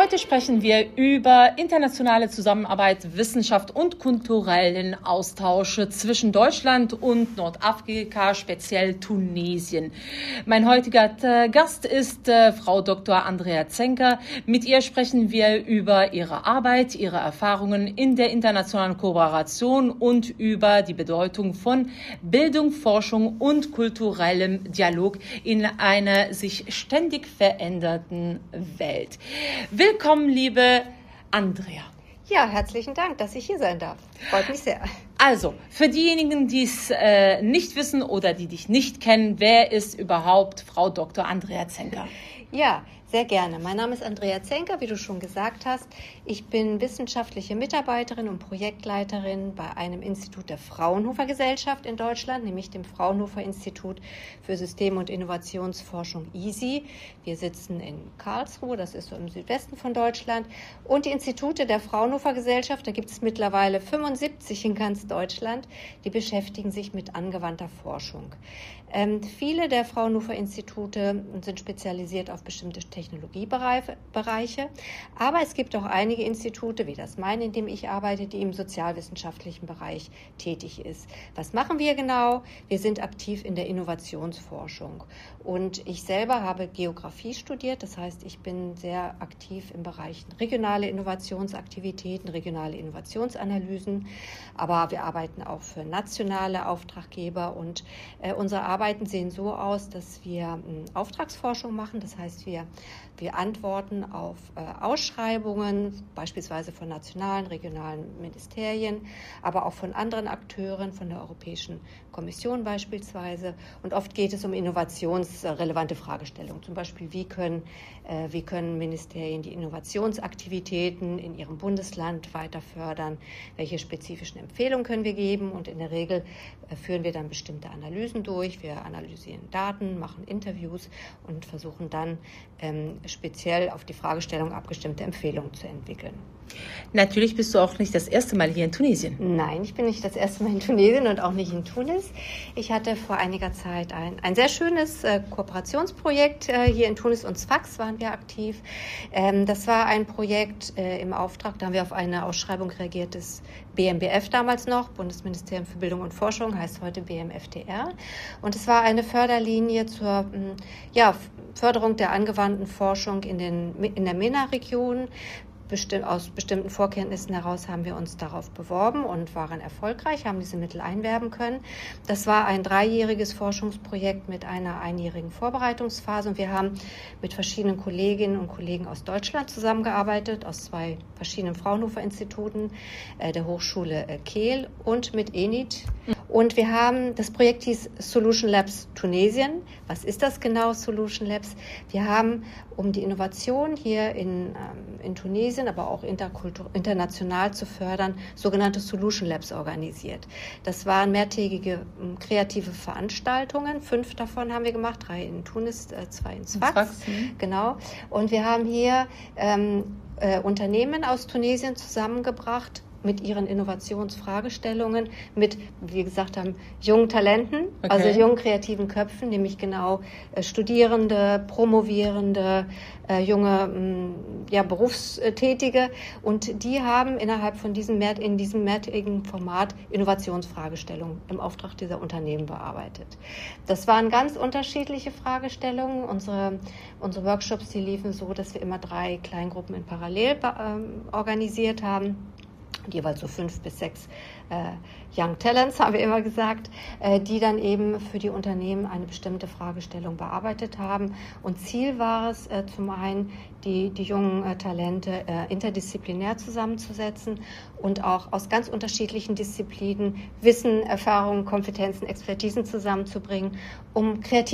Heute sprechen wir über internationale Zusammenarbeit, Wissenschaft und kulturellen Austausch zwischen Deutschland und Nordafrika, speziell Tunesien. Mein heutiger Gast ist Frau Dr. Andrea Zenker. Mit ihr sprechen wir über ihre Arbeit, ihre Erfahrungen in der internationalen Kooperation und über die Bedeutung von Bildung, Forschung und kulturellem Dialog in einer sich ständig verändernden Welt. Willkommen, liebe Andrea. Ja, herzlichen Dank, dass ich hier sein darf. Freut mich sehr. Also, für diejenigen, die es nicht wissen oder die dich nicht kennen, wer ist überhaupt Frau Dr. Andrea Zenker? Ja, sehr gerne. Mein Name ist Andrea Zenker, wie du schon gesagt hast. Ich bin wissenschaftliche Mitarbeiterin und Projektleiterin bei einem Institut der Fraunhofer Gesellschaft in Deutschland, nämlich dem Fraunhofer Institut für System- und Innovationsforschung ISI. Wir sitzen in Karlsruhe, das ist so im Südwesten von Deutschland. Und die Institute der Fraunhofer Gesellschaft, da gibt es mittlerweile 75 in ganz Deutschland, die beschäftigen sich mit angewandter Forschung. Viele der Fraunhofer Institute sind spezialisiert auf bestimmte Technologiebereiche, aber es gibt auch einige Institute, wie das meine, in dem ich arbeite, die im sozialwissenschaftlichen Bereich tätig ist. Was machen wir genau? Wir sind aktiv in der Innovationsforschung und ich selber habe Geografie studiert, das heißt, ich bin sehr aktiv im Bereich regionale Innovationsaktivitäten, regionale Innovationsanalysen, aber wir arbeiten auch für nationale Auftraggeber und unsere Arbeiten sehen so aus, dass wir Auftragsforschung machen, das heißt, wir antworten auf Ausschreibungen, beispielsweise von nationalen, regionalen Ministerien, aber auch von anderen Akteuren, von der Europäischen Kommission beispielsweise. Und oft geht es um innovationsrelevante Fragestellungen, zum Beispiel wie können Ministerien die Innovationsaktivitäten in ihrem Bundesland weiter fördern, welche spezifischen Empfehlungen können wir geben und in der Regel führen wir dann bestimmte Analysen durch. Wir analysieren Daten, machen Interviews und versuchen dann speziell auf die Fragestellung abgestimmte Empfehlungen zu entwickeln. Natürlich bist du auch nicht das erste Mal hier in Tunesien. Nein, ich bin nicht das erste Mal in Tunesien und auch nicht in Tunis. Ich hatte vor einiger Zeit ein sehr schönes Kooperationsprojekt hier in Tunis und Sfax waren wir aktiv. Das war ein Projekt im Auftrag, da haben wir auf eine Ausschreibung reagiert des BMBF damals noch, Bundesministerium für Bildung und Forschung, heißt heute BMFDR. Und es war eine Förderlinie zur Förderung der angewandten Forschung in der MENA-Region. Aus bestimmten Vorkenntnissen heraus haben wir uns darauf beworben und waren erfolgreich, haben diese Mittel einwerben können. Das war ein 3-jähriges Forschungsprojekt mit einer 1-jährigen Vorbereitungsphase und wir haben mit verschiedenen Kolleginnen und Kollegen aus Deutschland zusammengearbeitet, aus 2 verschiedenen Fraunhofer-Instituten, der Hochschule Kehl und mit ENIT. Und das Projekt hieß Solution Labs Tunesien. Was ist das genau, Solution Labs? Wir haben, um die Innovation hier in Tunesien, aber auch international zu fördern, sogenannte Solution Labs organisiert. Das waren mehrtägige kreative Veranstaltungen. 5 davon haben wir gemacht, 3 in Tunis, 2 in Sfax. Genau. Und wir haben hier Unternehmen aus Tunesien zusammengebracht, mit ihren Innovationsfragestellungen, mit, wie wir gesagt haben, jungen Talenten, also jungen kreativen Köpfen, nämlich genau Studierende, Promovierende, junge Berufstätige. Und die haben innerhalb von in diesem mehrtägigen Format Innovationsfragestellungen im Auftrag dieser Unternehmen bearbeitet. Das waren ganz unterschiedliche Fragestellungen. Unsere Workshops, die liefen so, dass wir immer 3 Kleingruppen in Parallel organisiert haben. Jeweils so 5 bis 6 Young Talents, haben wir immer gesagt, die dann eben für die Unternehmen eine bestimmte Fragestellung bearbeitet haben. Und Ziel war es, zum einen die jungen Talente interdisziplinär zusammenzusetzen und auch aus ganz unterschiedlichen Disziplinen Wissen, Erfahrungen, Kompetenzen, Expertisen zusammenzubringen, um kreativ